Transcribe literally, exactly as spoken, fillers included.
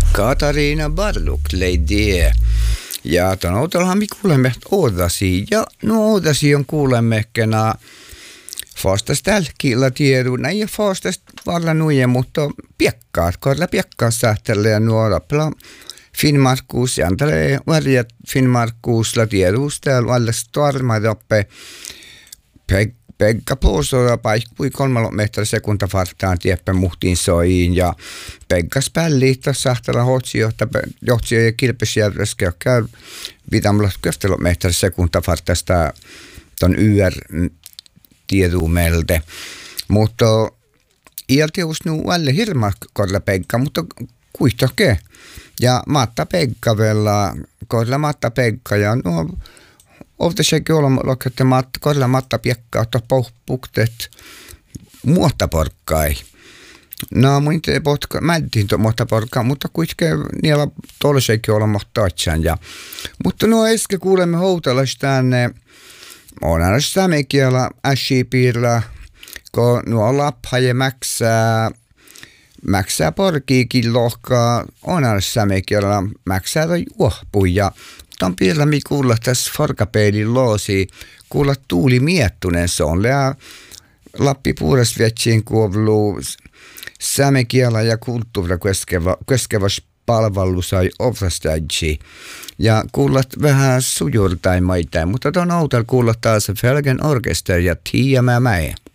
Katariina Barluk leidie. Ja ton outollahan me kuulemme oodasi. Ja no oodasi on kuulemme kena Faastas tälkillä tiedu. Näin ja faastas valla nuije, mutta piekkaat. Korla piekkaat sähtelle ja nuora pela Finnmarkus. Ja antalee varjat Finnmarkusla tieduus täällä alle storma doppe. Peg Pekka puusora paikkui kolmalla metriä sekuntafartaan tieppä muhtiin soiin ja Pekka spälli tuossa sahtella johti ja kilpesjärjeskä käy vitamalla kyftellä metriä sekuntafartasta ton Y R tieduumelte. Mutta iältius nu alle hirma korla Pekka, mutta kuitenkin. Ja Matta Pekka vielä, korla Matta Pekka ja no Ofta sekin olla, että matta, korla matta piekkaa, että pohpuktet muottaporkkai. No, mun ei potka, mä en tiedä muottaporkkaa, mutta kuitenkin niillä tuolla sekin olla mahtaatsan. Ja, mutta no äsken kuulemme Houtalasta tänne, on aina samekielä, äsipiirillä, kun nuo laphaje mäksää, mäksää porkiikin lohkaa, on aina samekielä, mäksää toi juohpuja. Tämän piirillä me kuulla tässä forkapeilin loosi, kuulla tuuli miettunen se on. Lää Lappi puhdasvetsiin kuuluu saamekielä ja kulttuuria keskevä, keskevä palvelu sai ofrastajia. Ja kuulla vähän sujurtain maitain, mutta tuon outolla kuulla taas Felgen orkesteri ja Tiiämää mäe.